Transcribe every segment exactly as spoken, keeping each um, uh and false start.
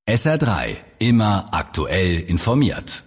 S R drei, immer aktuell informiert.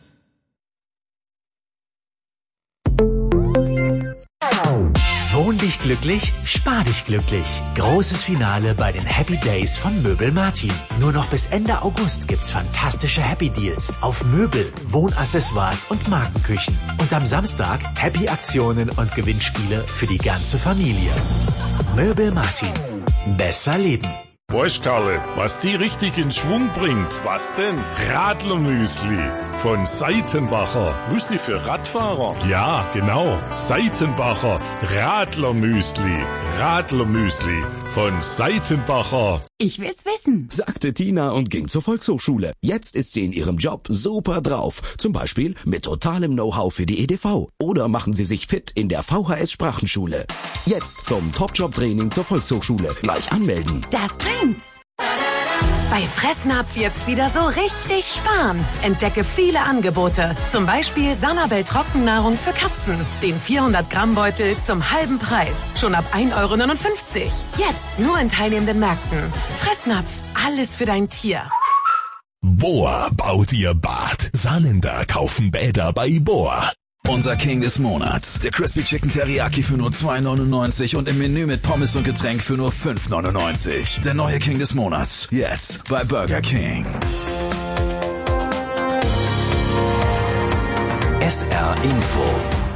Wohn dich glücklich, spar dich glücklich. Großes Finale bei den Happy Days von Möbel Martin. Nur noch bis Ende August gibt's fantastische Happy Deals auf Möbel, Wohnaccessoires und Markenküchen. Und am Samstag Happy Aktionen und Gewinnspiele für die ganze Familie. Möbel Martin. Besser leben. Weißt Karle, was die richtig in Schwung bringt? Was denn? Radlermüsli von Seitenbacher. Müsli für Radfahrer? Ja, genau. Seitenbacher Radlermüsli. Radlermüsli von Seitenbacher. Ich will's wissen, sagte Tina und ging zur Volkshochschule. Jetzt ist sie in ihrem Job super drauf. Zum Beispiel mit totalem Know-how für die E D V. Oder machen Sie sich fit in der V H S-Sprachenschule. Jetzt zum Top-Job-Training zur Volkshochschule. Gleich anmelden. das bringt's. Bei Fressnapf jetzt wieder so richtig sparen. Entdecke viele Angebote. Zum Beispiel Sanabel Trockennahrung für Katzen. Den vierhundert Gramm Beutel zum halben Preis. Schon ab ein Euro neunundfünfzig. Jetzt nur in teilnehmenden Märkten. Fressnapf, alles für dein Tier. Bohr baut ihr Bad. Saarländer kaufen Bäder bei Bohr. Unser King des Monats. Der Crispy Chicken Teriyaki für nur zwei neunundneunzig und im Menü mit Pommes und Getränk für nur fünf neunundneunzig. Der neue King des Monats. Jetzt bei Burger King. S R Info.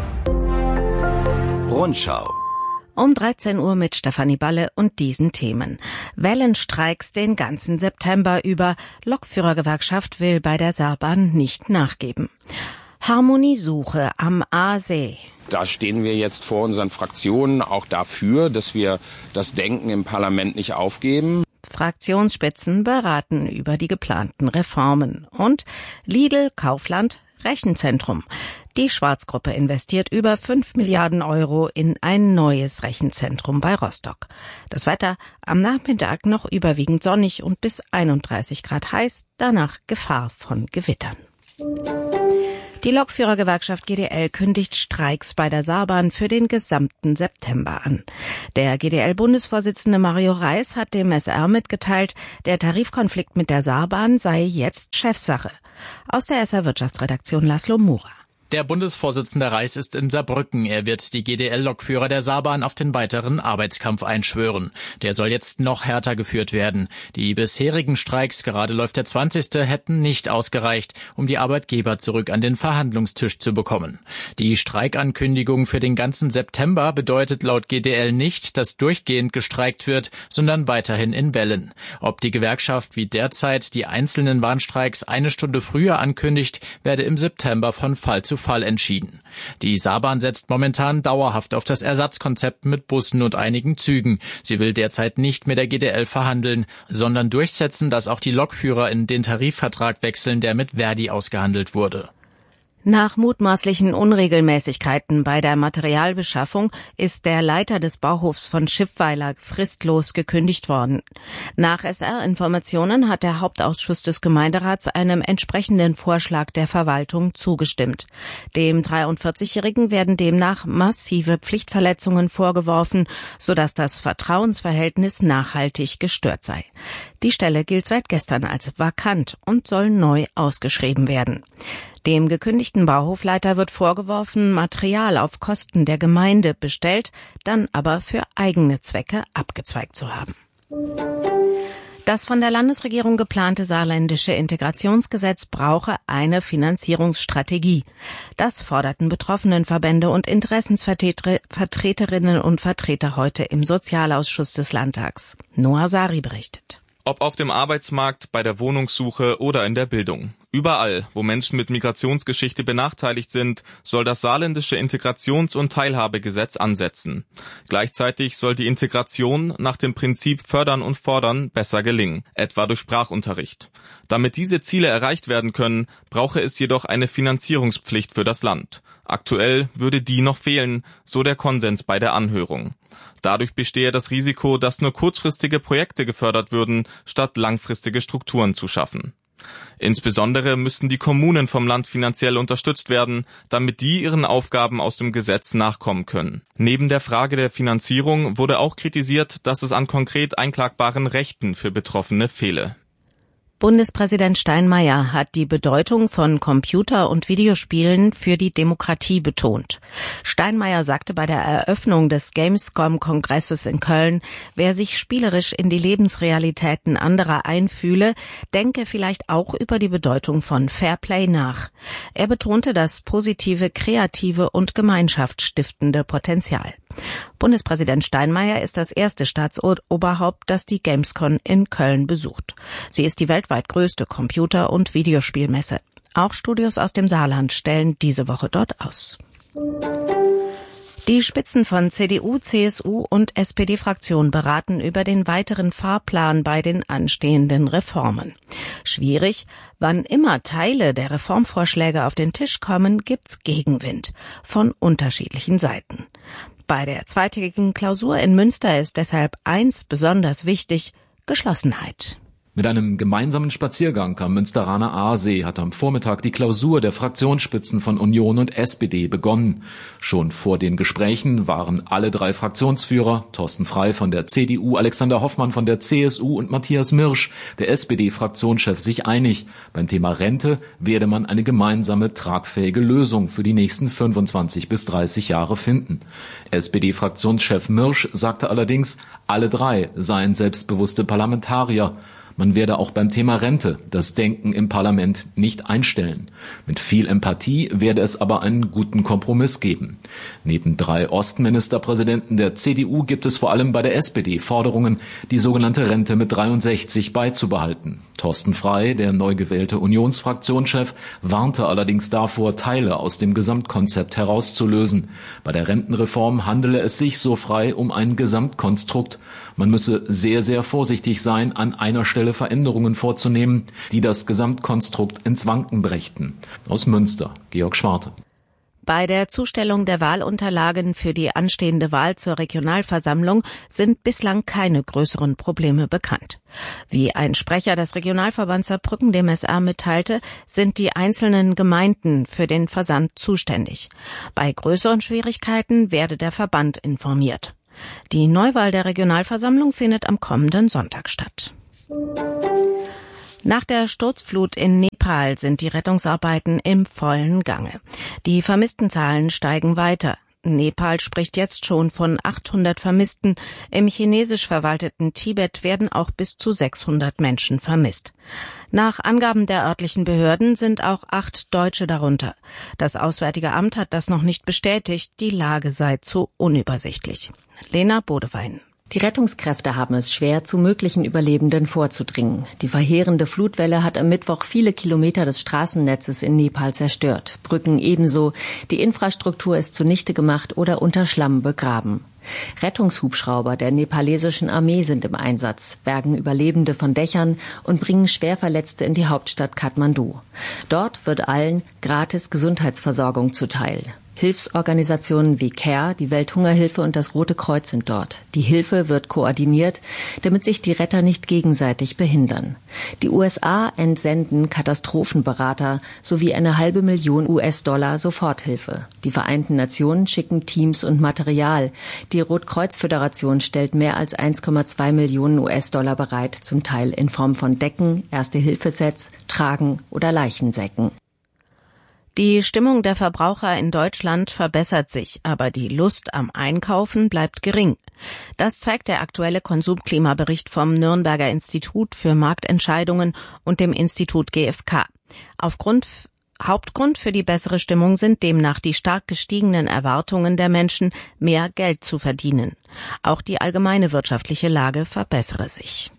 Rundschau. Um dreizehn Uhr mit Stefanie Balle und diesen Themen. Wellenstreiks den ganzen September über. Lokführergewerkschaft will bei der Saarbahn nicht nachgeben. Harmoniesuche am Aasee. Da stehen wir jetzt vor unseren Fraktionen auch dafür, dass wir das Denken im Parlament nicht aufgeben. Fraktionsspitzen beraten über die geplanten Reformen. Und Lidl, Kaufland, Rechenzentrum. Die Schwarzgruppe investiert über fünf Milliarden Euro in ein neues Rechenzentrum bei Rostock. Das Wetter am Nachmittag noch überwiegend sonnig und bis einunddreißig Grad heiß, danach Gefahr von Gewittern. Die Lokführergewerkschaft G D L kündigt Streiks bei der Saarbahn für den gesamten September an. Der G D L-Bundesvorsitzende Mario Reis hat dem S R mitgeteilt, der Tarifkonflikt mit der Saarbahn sei jetzt Chefsache. Aus der S R-Wirtschaftsredaktion Laszlo Mura. Der Bundesvorsitzende Reis ist in Saarbrücken. Er wird die G D L-Lokführer der Saarbahn auf den weiteren Arbeitskampf einschwören. Der soll jetzt noch härter geführt werden. Die bisherigen Streiks, gerade läuft der zwanzigste, hätten nicht ausgereicht, um die Arbeitgeber zurück an den Verhandlungstisch zu bekommen. Die Streikankündigung für den ganzen September bedeutet laut G D L nicht, dass durchgehend gestreikt wird, sondern weiterhin in Wellen. Ob die Gewerkschaft wie derzeit die einzelnen Warnstreiks eine Stunde früher ankündigt, werde im September von Fall zu Fall entschieden. Die Saarbahn setzt momentan dauerhaft auf das Ersatzkonzept mit Bussen und einigen Zügen. Sie will derzeit nicht mit der G D L verhandeln, sondern durchsetzen, dass auch die Lokführer in den Tarifvertrag wechseln, der mit Verdi ausgehandelt wurde. Nach mutmaßlichen Unregelmäßigkeiten bei der Materialbeschaffung ist der Leiter des Bauhofs von Schiffweiler fristlos gekündigt worden. Nach S R-Informationen hat der Hauptausschuss des Gemeinderats einem entsprechenden Vorschlag der Verwaltung zugestimmt. Dem dreiundvierzigjährigen werden demnach massive Pflichtverletzungen vorgeworfen, sodass das Vertrauensverhältnis nachhaltig gestört sei. Die Stelle gilt seit gestern als vakant und soll neu ausgeschrieben werden. Dem gekündigten Bauhofleiter wird vorgeworfen, Material auf Kosten der Gemeinde bestellt, dann aber für eigene Zwecke abgezweigt zu haben. Das von der Landesregierung geplante saarländische Integrationsgesetz brauche eine Finanzierungsstrategie. Das forderten Betroffenenverbände und Interessensvertreterinnen und Vertreter heute im Sozialausschuss des Landtags. Noah Sari berichtet. Ob auf dem Arbeitsmarkt, bei der Wohnungssuche oder in der Bildung. Überall, wo Menschen mit Migrationsgeschichte benachteiligt sind, soll das saarländische Integrations- und Teilhabegesetz ansetzen. Gleichzeitig soll die Integration nach dem Prinzip Fördern und Fordern besser gelingen, etwa durch Sprachunterricht. Damit diese Ziele erreicht werden können, brauche es jedoch eine Finanzierungspflicht für das Land. Aktuell würde die noch fehlen, so der Konsens bei der Anhörung. Dadurch bestehe das Risiko, dass nur kurzfristige Projekte gefördert würden, statt langfristige Strukturen zu schaffen. Insbesondere müssten die Kommunen vom Land finanziell unterstützt werden, damit die ihren Aufgaben aus dem Gesetz nachkommen können. Neben der Frage der Finanzierung wurde auch kritisiert, dass es an konkret einklagbaren Rechten für Betroffene fehle. Bundespräsident Steinmeier hat die Bedeutung von Computer- und Videospielen für die Demokratie betont. Steinmeier sagte bei der Eröffnung des Gamescom-Kongresses in Köln, wer sich spielerisch in die Lebensrealitäten anderer einfühle, denke vielleicht auch über die Bedeutung von Fairplay nach. Er betonte das positive, kreative und gemeinschaftsstiftende Potenzial. Bundespräsident Steinmeier ist das erste Staatsoberhaupt, das die Gamescom in Köln besucht. Sie ist die weltweit größte Computer- und Videospielmesse. Auch Studios aus dem Saarland stellen diese Woche dort aus. Die Spitzen von C D U, C S U und S P D-Fraktion beraten über den weiteren Fahrplan bei den anstehenden Reformen. Schwierig, wann immer Teile der Reformvorschläge auf den Tisch kommen, gibt's Gegenwind von unterschiedlichen Seiten. Bei der zweitägigen Klausur in Münster ist deshalb eins besonders wichtig: Geschlossenheit. Mit einem gemeinsamen Spaziergang am Münsteraner Aasee hat am Vormittag die Klausur der Fraktionsspitzen von Union und S P D begonnen. Schon vor den Gesprächen waren alle drei Fraktionsführer, Thorsten Frey von der C D U, Alexander Hoffmann von der C S U und Matthias Mirsch, der S P D-Fraktionschef, sich einig. Beim Thema Rente werde man eine gemeinsame, tragfähige Lösung für die nächsten fünfundzwanzig bis dreißig Jahre finden. S P D-Fraktionschef Mirsch sagte allerdings, alle drei seien selbstbewusste Parlamentarier. Man werde auch beim Thema Rente das Denken im Parlament nicht einstellen. Mit viel Empathie werde es aber einen guten Kompromiss geben. Neben drei Ostministerpräsidenten der C D U gibt es vor allem bei der S P D Forderungen, die sogenannte Rente mit dreiundsechzig beizubehalten. Thorsten Frey, der neu gewählte Unionsfraktionschef, warnte allerdings davor, Teile aus dem Gesamtkonzept herauszulösen. Bei der Rentenreform handele es sich, so Frey, um ein Gesamtkonstrukt. Man müsse sehr, sehr vorsichtig sein, an einer Stelle Veränderungen vorzunehmen, die das Gesamtkonstrukt ins Wanken brächten. Aus Münster, Georg Schwarte. Bei der Zustellung der Wahlunterlagen für die anstehende Wahl zur Regionalversammlung sind bislang keine größeren Probleme bekannt. Wie ein Sprecher des Regionalverbands Saarbrücken dem S R mitteilte, sind die einzelnen Gemeinden für den Versand zuständig. Bei größeren Schwierigkeiten werde der Verband informiert. Die Neuwahl der Regionalversammlung findet am kommenden Sonntag statt. Nach der Sturzflut in Nepal sind die Rettungsarbeiten im vollen Gange. Die Vermisstenzahlen steigen weiter. Nepal spricht jetzt schon von achthundert Vermissten. Im chinesisch verwalteten Tibet werden auch bis zu sechshundert Menschen vermisst. Nach Angaben der örtlichen Behörden sind auch acht Deutsche darunter. Das Auswärtige Amt hat das noch nicht bestätigt. Die Lage sei zu unübersichtlich. Lena Bodewein. Die Rettungskräfte haben es schwer, zu möglichen Überlebenden vorzudringen. Die verheerende Flutwelle hat am Mittwoch viele Kilometer des Straßennetzes in Nepal zerstört. Brücken ebenso. Die Infrastruktur ist zunichte gemacht oder unter Schlamm begraben. Rettungshubschrauber der nepalesischen Armee sind im Einsatz, bergen Überlebende von Dächern und bringen Schwerverletzte in die Hauptstadt Kathmandu. Dort wird allen gratis Gesundheitsversorgung zuteil. Hilfsorganisationen wie CARE, die Welthungerhilfe und das Rote Kreuz sind dort. Die Hilfe wird koordiniert, damit sich die Retter nicht gegenseitig behindern. Die U S A entsenden Katastrophenberater sowie eine halbe Million U S-Dollar Soforthilfe. Die Vereinten Nationen schicken Teams und Material. Die Rotkreuz-Föderation stellt mehr als eins Komma zwei Millionen U S-Dollar bereit, zum Teil in Form von Decken, Erste-Hilfe-Sets, Tragen oder Leichensäcken. Die Stimmung der Verbraucher in Deutschland verbessert sich, aber die Lust am Einkaufen bleibt gering. Das zeigt der aktuelle Konsumklimabericht vom Nürnberger Institut für Marktentscheidungen und dem Institut G F K. Aufgrund Hauptgrund für die bessere Stimmung sind demnach die stark gestiegenen Erwartungen der Menschen, mehr Geld zu verdienen. Auch die allgemeine wirtschaftliche Lage verbessere sich.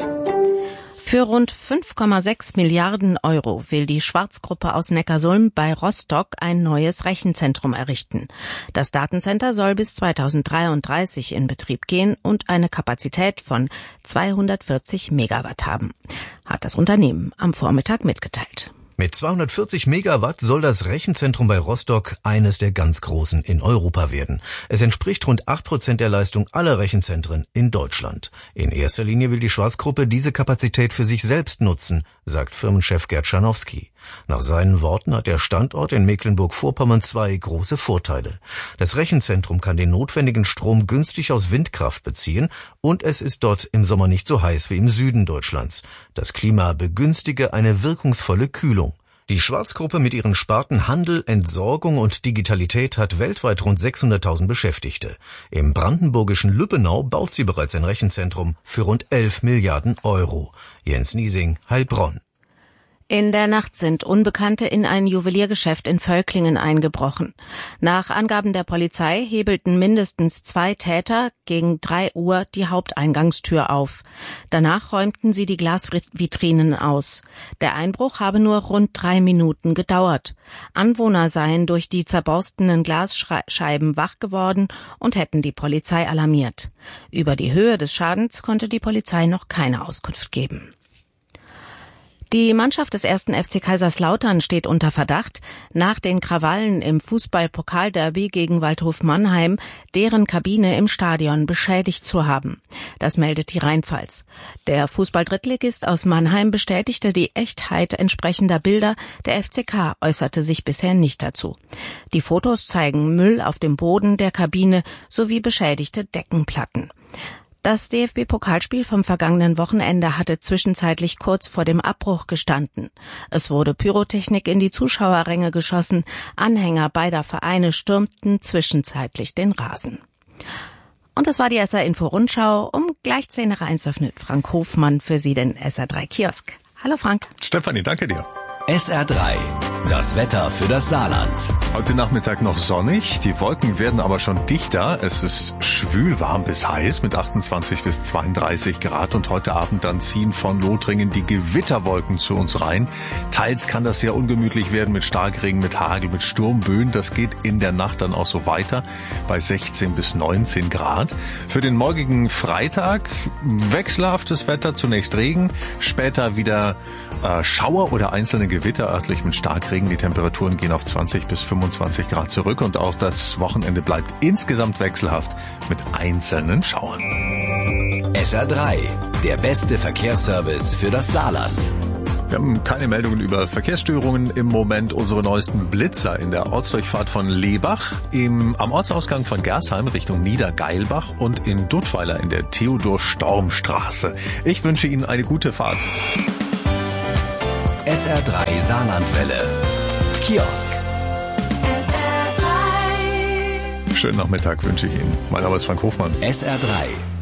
Für rund fünf Komma sechs Milliarden Euro will die Schwarz-Gruppe aus Neckarsulm bei Rostock ein neues Rechenzentrum errichten. Das Datencenter soll bis zweitausenddreiunddreißig in Betrieb gehen und eine Kapazität von zweihundertvierzig Megawatt haben, hat das Unternehmen am Vormittag mitgeteilt. Mit zweihundertvierzig Megawatt soll das Rechenzentrum bei Rostock eines der ganz großen in Europa werden. Es entspricht rund acht Prozent der Leistung aller Rechenzentren in Deutschland. In erster Linie will die Schwarz-Gruppe diese Kapazität für sich selbst nutzen, sagt Firmenchef Gerd Scharnowski. Nach seinen Worten hat der Standort in Mecklenburg-Vorpommern zwei große Vorteile. Das Rechenzentrum kann den notwendigen Strom günstig aus Windkraft beziehen und es ist dort im Sommer nicht so heiß wie im Süden Deutschlands. Das Klima begünstige eine wirkungsvolle Kühlung. Die Schwarz-Gruppe mit ihren Sparten Handel, Entsorgung und Digitalität hat weltweit rund sechshunderttausend Beschäftigte. Im brandenburgischen Lübbenau baut sie bereits ein Rechenzentrum für rund elf Milliarden Euro. Jens Niesing, Heilbronn. In der Nacht sind Unbekannte in ein Juweliergeschäft in Völklingen eingebrochen. Nach Angaben der Polizei hebelten mindestens zwei Täter gegen drei Uhr die Haupteingangstür auf. Danach räumten sie die Glasvitrinen aus. Der Einbruch habe nur rund drei Minuten gedauert. Anwohner seien durch die zerborstenen Glasscheiben wach geworden und hätten die Polizei alarmiert. Über die Höhe des Schadens konnte die Polizei noch keine Auskunft geben. Die Mannschaft des ersten F C Kaiserslautern steht unter Verdacht, nach den Krawallen im Fußball-Pokalderby gegen Waldhof Mannheim deren Kabine im Stadion beschädigt zu haben. Das meldet die Rheinpfalz. Der Fußball-Drittligist aus Mannheim bestätigte die Echtheit entsprechender Bilder. Der F C K äußerte sich bisher nicht dazu. Die Fotos zeigen Müll auf dem Boden der Kabine sowie beschädigte Deckenplatten. Das D F B-Pokalspiel vom vergangenen Wochenende hatte zwischenzeitlich kurz vor dem Abbruch gestanden. Es wurde Pyrotechnik in die Zuschauerränge geschossen. Anhänger beider Vereine stürmten zwischenzeitlich den Rasen. Und das war die S R Info Rundschau. Um gleich zehn nach eins öffnet Frank Hofmann für Sie den S R drei Kiosk. Hallo Frank. Stefanie, danke dir. S R drei, das Wetter für das Saarland. Heute Nachmittag noch sonnig, die Wolken werden aber schon dichter. Es ist schwül warm bis heiß mit achtundzwanzig bis zweiunddreißig Grad und heute Abend dann ziehen von Lothringen die Gewitterwolken zu uns rein. Teils kann das sehr ungemütlich werden mit Starkregen, mit Hagel, mit Sturmböen. Das geht in der Nacht dann auch so weiter bei sechzehn bis neunzehn Grad. Für den morgigen Freitag wechselhaftes Wetter, zunächst Regen, später wieder äh, Schauer oder einzelne Gewitter, örtlich mit Starkregen. Die Temperaturen gehen auf zwanzig bis fünfundzwanzig Grad zurück und auch das Wochenende bleibt insgesamt wechselhaft mit einzelnen Schauern. S R drei, der beste Verkehrsservice für das Saarland. Wir haben keine Meldungen über Verkehrsstörungen im Moment. Unsere neuesten Blitzer in der Ortsdurchfahrt von Lebach, im, am Ortsausgang von Gersheim Richtung Niedergeilbach und in Duttweiler in der Theodor-Storm-Straße. Ich wünsche Ihnen eine gute Fahrt. S R drei Saarlandwelle. Kiosk. S R drei. Schönen Nachmittag wünsche ich Ihnen. Mein Name ist Frank Hofmann. S R drei.